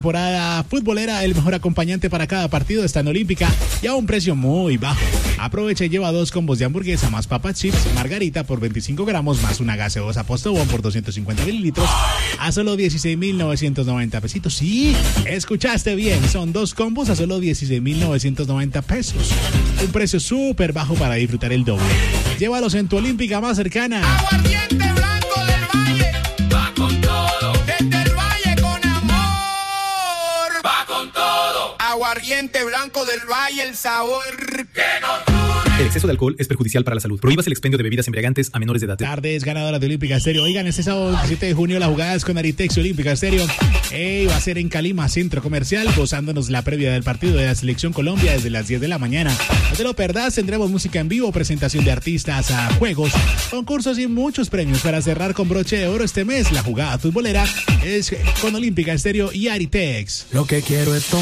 Temporada futbolera, el mejor acompañante para cada partido está en Olímpica y a un precio muy bajo. Aprovecha y lleva 2 combos de hamburguesa más papas chips, margarita por 25 gramos más una gaseosa Postobón por 250 mililitros a solo 16,990 pesitos. Sí, escuchaste bien, son 2 combos a solo 16,990 pesos. Un precio súper bajo para disfrutar el doble. Llévalos en tu Olímpica más cercana. Aguardiente Blanco del Valle va con todo. Desde el Valle con amor va con todo. Aguardiente Blanco del Valle, el sabor que nos une. El exceso de alcohol es perjudicial para la salud. Prohíbas el expendio de bebidas embriagantes a menores de edad. Tardes ganadoras de Olímpica Estéreo. Oigan, este sábado 27 de junio la jugada es con Aritex Olímpica Estéreo. Va a ser en Calima, Centro Comercial, gozándonos la previa del partido de la Selección Colombia desde las 10 de la mañana. No te lo perdás, tendremos música en vivo, presentación de artistas, juegos, concursos y muchos premios para cerrar con broche de oro este mes. La jugada futbolera es con Olímpica Estéreo y Aritex. Lo que quiero es